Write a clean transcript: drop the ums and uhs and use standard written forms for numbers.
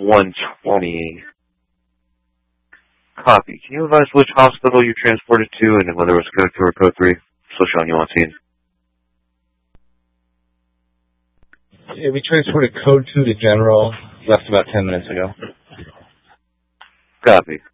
120. Copy. Can you advise which hospital you transported to and whether it was code 2 or code 3? Still showing you on scene. Yeah, we transported code 2 to General. Left about 10 minutes ago. Copy.